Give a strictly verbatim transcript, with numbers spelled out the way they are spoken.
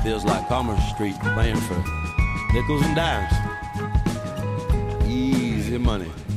Feels like Commerce Street playing for nickels and dimes. Easy money.